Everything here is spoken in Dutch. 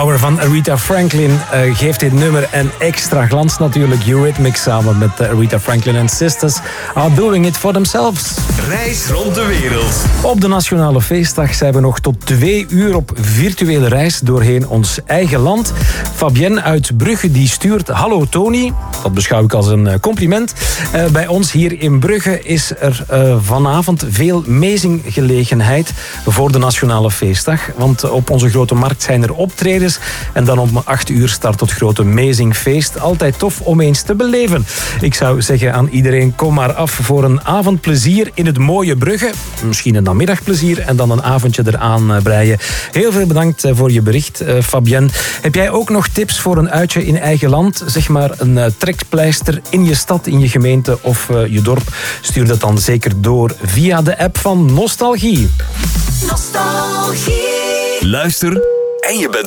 Power van Aretha Franklin geeft dit nummer een extra glans natuurlijk. Eurythmics samen met Aretha Franklin en Sisters are doing it for themselves. Reis rond de wereld. Op de Nationale Feestdag zijn we nog tot 2 uur op virtuele reis doorheen ons eigen land. Fabienne uit Brugge die stuurt: hallo Tony. Dat beschouw ik als een compliment. Bij ons hier in Brugge is er vanavond veel meezinggelegenheid voor de Nationale Feestdag. Want op onze grote markt zijn er optredens. En dan om 8 uur start het grote meezingfeest. Altijd tof om eens te beleven. Ik zou zeggen aan iedereen, kom maar af voor een avondplezier in het mooie Brugge. Misschien een namiddagplezier en dan een avondje eraan breien. Heel veel bedankt voor je bericht, Fabienne. Heb jij ook nog tips voor een uitje in eigen land? Zeg maar een trekpleister in je stad, in je gemeente of je dorp. Stuur dat dan zeker door via de app van Nostalgie. Nostalgie. Luister en je bent